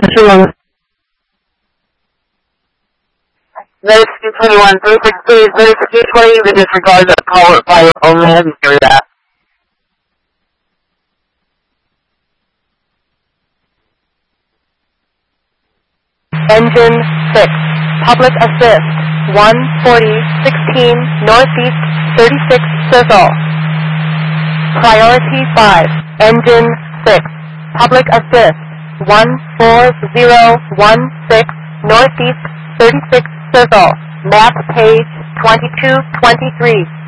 Rescue 21, 36, please. Rescue 20, the disregard that call it by only has to hear that. Engine 6, public assist, 140, 16, northeast, 36, circle. Priority 5, engine 6, public assist, 14016, northeast, 36, circle. Map page 2223.